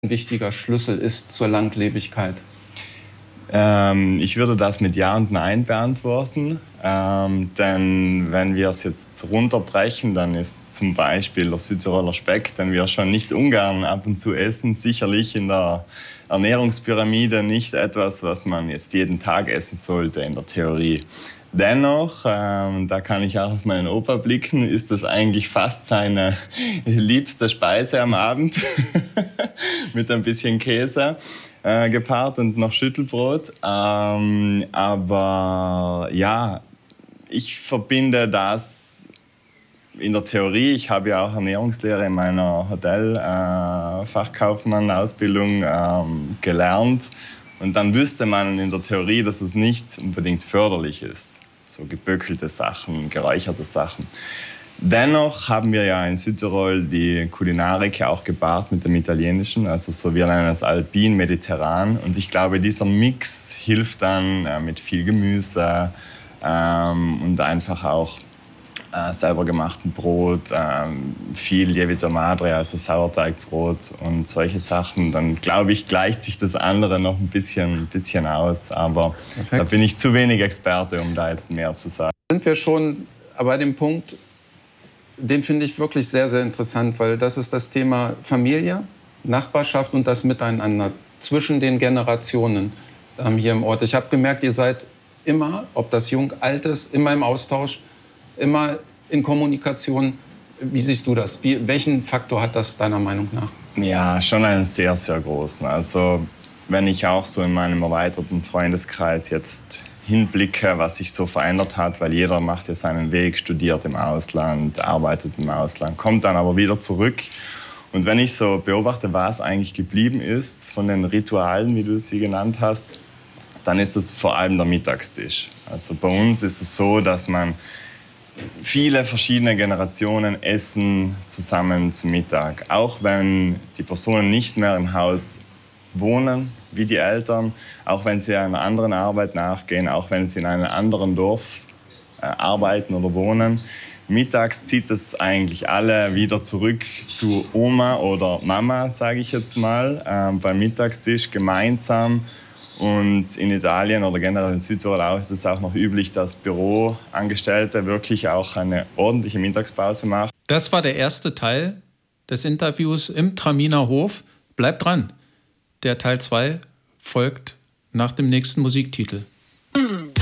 ein wichtiger Schlüssel ist zur Langlebigkeit? Ich würde das mit Ja und Nein beantworten. Denn wenn wir es jetzt runterbrechen, dann ist zum Beispiel der Südtiroler Speck, den wir schon nicht ungern ab und zu essen, sicherlich in der Ernährungspyramide nicht etwas, was man jetzt jeden Tag essen sollte in der Theorie. Dennoch, da kann ich auch auf meinen Opa blicken, ist das eigentlich fast seine liebste Speise am Abend mit ein bisschen Käse gepaart und noch Schüttelbrot. Aber ja, ich verbinde das in der Theorie. Ich habe ja auch Ernährungslehre in meiner Hotelfachkaufmann-Ausbildung gelernt. Und dann wüsste man in der Theorie, dass es nicht unbedingt förderlich ist. So gebökelte Sachen, geräucherte Sachen. Dennoch haben wir ja in Südtirol die Kulinarik auch gepaart mit dem Italienischen. Also so, wir nennen es alpin-mediterran. Und ich glaube, dieser Mix hilft dann mit viel Gemüse und einfach auch selber gemachten Brot, viel Lievito Madre, also Sauerteigbrot und solche Sachen. Dann glaube ich, gleicht sich das andere noch ein bisschen aus. Aber perfekt. Da bin ich zu wenig Experte, um da jetzt mehr zu sagen. Sind wir schon bei dem Punkt, den finde ich wirklich sehr, sehr interessant, weil das ist das Thema Familie, Nachbarschaft und das Miteinander zwischen den Generationen hier im Ort. Ich habe gemerkt, ihr seid immer, ob das jung, alt ist, immer im Austausch, immer in Kommunikation. Wie siehst du das? Welchen Faktor hat das deiner Meinung nach? Ja, schon einen sehr, sehr großen. Also wenn ich auch so in meinem erweiterten Freundeskreis jetzt hinblicke, was sich so verändert hat, weil jeder macht ja seinen Weg, studiert im Ausland, arbeitet im Ausland, kommt dann aber wieder zurück. Und wenn ich so beobachte, was eigentlich geblieben ist von den Ritualen, wie du sie genannt hast, dann ist es vor allem der Mittagstisch. Also bei uns ist es so, dass man viele verschiedene Generationen essen zusammen zum Mittag. Auch wenn die Personen nicht mehr im Haus wohnen, wie die Eltern, auch wenn sie einer anderen Arbeit nachgehen, auch wenn sie in einem anderen Dorf arbeiten oder wohnen. Mittags zieht es eigentlich alle wieder zurück zu Oma oder Mama, sage ich jetzt mal, beim Mittagstisch gemeinsam. Und in Italien oder generell in Südtirol auch ist es auch noch üblich, dass Büroangestellte wirklich auch eine ordentliche Mittagspause machen. Das war der erste Teil des Interviews im Traminer Hof. Bleibt dran. Der Teil 2 folgt nach dem nächsten Musiktitel.